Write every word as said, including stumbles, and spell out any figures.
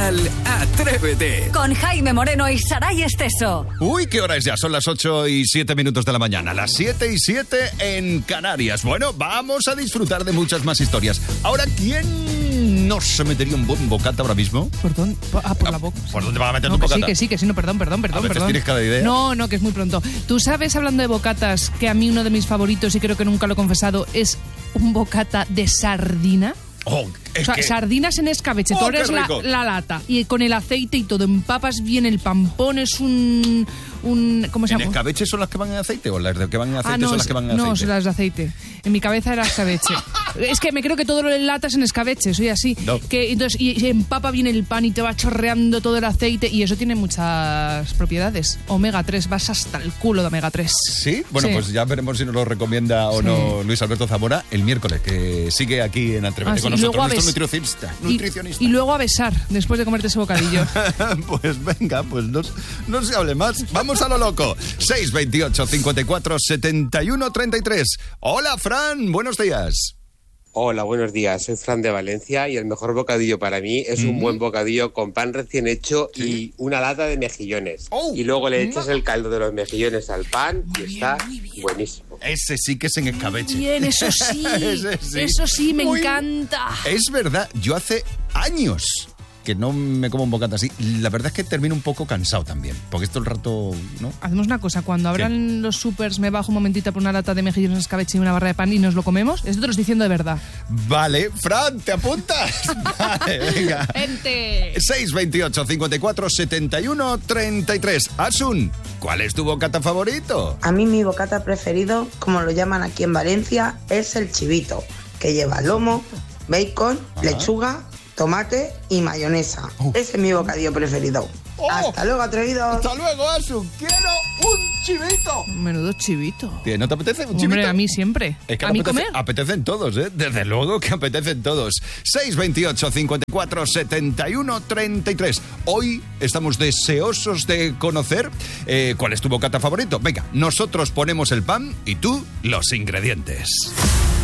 matinal Atrévete. Con Jaime Moreno y Saray Esteso. Uy, ¿qué hora es ya? Son las ocho y siete minutos de la mañana. Las siete y siete en Canarias. Bueno, vamos a disfrutar de muchas más historias. Ahora, ¿quién no se metería un buen bocata ahora mismo? Perdón, ah, por la boca. ¿Por dónde vas a meter no, tu que bocata? Sí, que sí, que sí, no, perdón, perdón, perdón. A veces perdón. tienes cada idea. No, no, que es muy pronto. Tú sabes, hablando de bocatas, que a mí uno de mis favoritos, y creo que nunca lo he confesado, es un bocata de sardina. Oh, es o sea, que... sardinas en escabeche, Oh, tú abres la, la lata y con el aceite y todo, empapas bien el pan, pones un... un ¿cómo se ¿En llama? escabeche son las que van en aceite o las de que van en aceite Ah, no, son las que van en aceite? No, son las de aceite. En mi cabeza era escabeche. Es que me creo que todo lo en latas en escabeche, soy así. No. Que entonces y, y empapa bien el pan y te va chorreando todo el aceite y eso tiene muchas propiedades. omega tres, vas hasta el culo de omega tres. Sí, bueno, Sí. pues ya veremos si nos lo recomienda o Sí. no Luis Alberto Zamora el miércoles, que sigue aquí en Atrévete Ah, sí, con y luego nosotros, a nuestro bes- nutricionista. Y, nutricionista. y luego a besar después de comerte ese bocadillo. Pues venga, pues no, no se hable más. Vamos a lo loco. seis veintiocho, cincuenta y cuatro, setenta y uno, treinta y tres. Hola, Fran, buenos días. Hola, buenos días. Soy Fran de Valencia y el mejor bocadillo para mí es un Mm. buen bocadillo con pan recién hecho ¿Sí? y una lata de mejillones. Oh. Y luego le echas el caldo de los mejillones al pan y está buenísimo. Ese sí que es en escabeche. Bien, eso sí. Ese sí. Eso sí, me Muy- encanta. Es verdad, yo hace años que no me como un bocata así. La verdad es que termino un poco cansado también, porque esto el rato, ¿no? Hacemos una cosa, cuando abran los supers me bajo un momentito por una lata de mejillones en escabeche y una barra de pan y nos lo comemos. Esto te lo estoy diciendo de verdad. Vale, Fran, ¿te apuntas? Vale, venga. ¡Gente! seis veintiocho, cincuenta y cuatro, setenta y uno, treinta y tres. Asun, ¿cuál es tu bocata favorito? A mí mi bocata preferido, como lo llaman aquí en Valencia, es el chivito, que lleva lomo, bacon, Ajá. lechuga, tomate y mayonesa. Uh. Ese es mi bocadillo preferido. Oh. Hasta luego, atrevidos. Hasta luego, Asun. Quiero un chivito. Menudo chivito. Tío, ¿no te apetece un chivito? Hombre, a mí siempre. Es que a mí apetece- comer. apetecen todos, ¿eh? Desde luego que apetecen todos. seis veintiocho, cincuenta y cuatro, setenta y uno, treinta y tres. Hoy estamos deseosos de conocer eh, cuál es tu bocata favorito. Venga, nosotros ponemos el pan y tú los ingredientes.